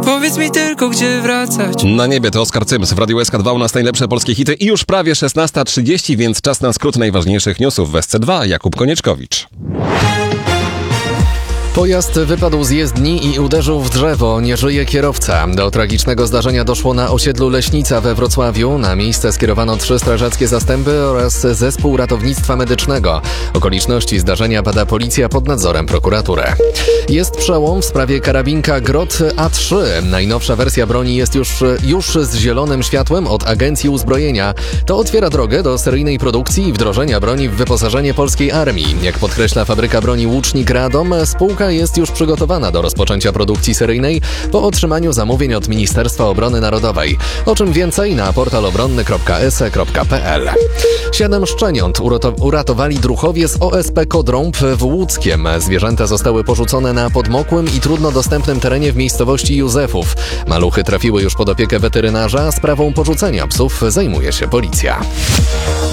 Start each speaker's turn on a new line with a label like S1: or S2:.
S1: Powiedz mi tylko, gdzie wracać.
S2: Na niebie to Oskar Cyms w Radiu SK2 u nas najlepsze polskie hity i już prawie 16:30, więc czas na skrót najważniejszych newsów w SC2. Jakub Konieczkowicz.
S3: Pojazd wypadł z jezdni i uderzył w drzewo. Nie żyje kierowca. Do tragicznego zdarzenia doszło na osiedlu Leśnica we Wrocławiu. Na miejsce skierowano 3 strażackie zastępy oraz zespół ratownictwa medycznego. Okoliczności zdarzenia bada policja pod nadzorem prokuratury. Jest przełom w sprawie karabinka Grot A3. Najnowsza wersja broni jest już z zielonym światłem od Agencji Uzbrojenia. To otwiera drogę do seryjnej produkcji i wdrożenia broni w wyposażenie polskiej armii. Jak podkreśla fabryka broni Łucznik Radom, spółka jest już przygotowana do rozpoczęcia produkcji seryjnej po otrzymaniu zamówień od Ministerstwa Obrony Narodowej. O czym więcej na portalobronny.se.pl. 7 szczeniąt uratowali druchowie z OSP Kodrąb w Łódzkiem. Zwierzęta zostały porzucone na podmokłym i trudno dostępnym terenie w miejscowości Józefów. Maluchy trafiły już pod opiekę weterynarza. Sprawą porzucenia psów zajmuje się policja.